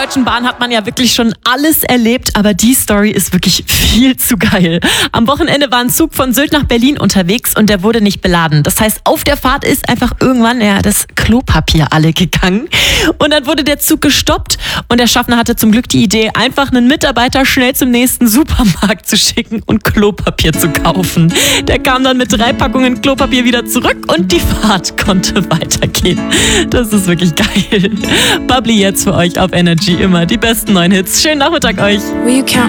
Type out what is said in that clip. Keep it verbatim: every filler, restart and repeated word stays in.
Deutschen Bahn hat man ja wirklich schon alles erlebt, aber die Story ist wirklich viel zu geil. Am Wochenende war ein Zug von Sylt nach Berlin unterwegs und der wurde nicht beladen. Das heißt, auf der Fahrt ist einfach irgendwann ja das Klopapier alle gegangen und dann wurde der Zug gestoppt und der Schaffner hatte zum Glück die Idee, einfach einen Mitarbeiter schnell zum nächsten Supermarkt zu schicken und Klopapier zu kaufen. Der kam dann mit drei Packungen Klopapier wieder zurück und die Fahrt konnte weitergehen. Das ist wirklich geil. Bubbly jetzt für euch auf Energy, immer die besten neuen Hits. Schönen Nachmittag euch. Will you count